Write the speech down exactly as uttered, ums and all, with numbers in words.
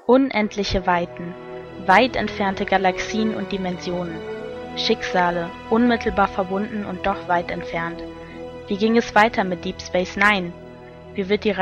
Unendliche Weiten, weit entfernte Galaxien und Dimensionen, Schicksale, unmittelbar verbunden und doch weit entfernt. Wie ging es weiter mit Deep Space Nine? Wie wird die